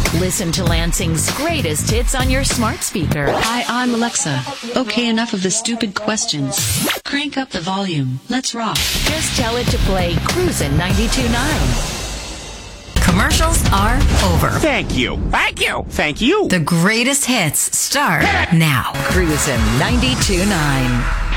Listen to Lansing's greatest hits on your smart speaker. Hi, I'm Alexa. Okay, enough of the stupid questions. Crank up the volume. Let's rock. Just tell it to play Cruisin' 92.9. Commercials are over. Thank you. Thank you. Thank you. The greatest hits start now. Cruisin' 92.9.